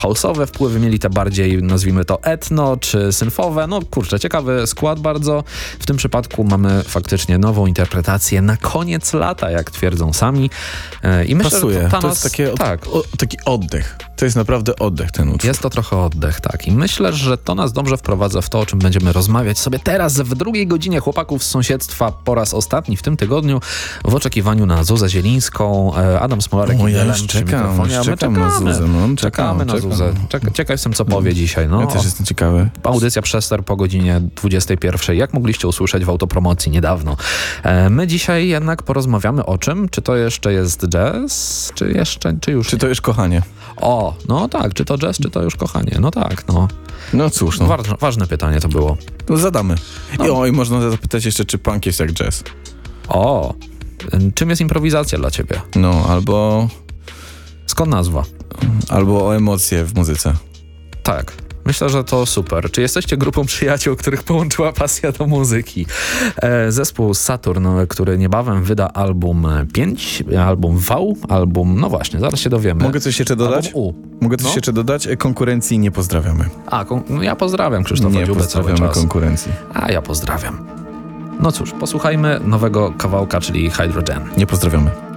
house'owe wpływy mieli, te bardziej, nazwijmy to, etno czy synfowe. No kurczę, ciekawy skład bardzo. W tym przypadku mamy faktycznie nową interpretację na koniec lata, jak twierdzą sami. I myślę, pasuje. że to jest taki oddech. To jest naprawdę oddech ten utwór. Jest to trochę oddech, tak. I myślę, że to nas dobrze wprowadza w to, o czym będziemy rozmawiać sobie teraz w drugiej godzinie Chłopaków z sąsiedztwa po raz ostatni w tym tygodniu w oczekiwaniu na Zuzę Zielińską, Adam Smolarek i ja Wielem już przy mikrofonie. czekam na Zuzę. Czekamy na Zuzę. Ciekaw jestem, co powie dzisiaj. No. Ja też jestem ciekawy. Audycja Przester po godzinie 21. Jak mogliście usłyszeć w autopromocji niedawno. My dzisiaj jednak porozmawiamy o czym? Czy to jeszcze jest jazz? Czy już Czy to już kochanie? O, no tak, czy to jazz, czy to już kochanie? No tak, no. No cóż, no. Ważne pytanie to było. No zadamy. I można zapytać jeszcze, czy punk jest jak jazz? O, czym jest improwizacja dla ciebie? No, Skąd nazwa? albo o emocje w muzyce. Tak. Myślę, że to super. Czy jesteście grupą przyjaciół, których połączyła pasja do muzyki? Zespół Saturn, który niebawem wyda album 5, album V, no właśnie, zaraz się dowiemy. Mogę coś jeszcze dodać? Album U. Mogę coś jeszcze dodać? Konkurencji nie pozdrawiamy. No ja pozdrawiam Krzysztofa Nie Dziubę cały pozdrawiamy czas. konkurencji. A ja pozdrawiam. No cóż, posłuchajmy nowego kawałka, czyli Hydrogen. Nie pozdrawiamy.